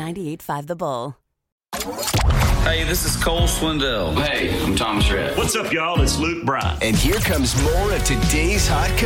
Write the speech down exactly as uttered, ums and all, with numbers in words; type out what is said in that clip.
ninety-eight point five The Bull. Hey, this is Cole Swindell. Hey, I'm Thomas Rhett. What's up, y'all? It's Luke Bryan. And here comes more of today's hot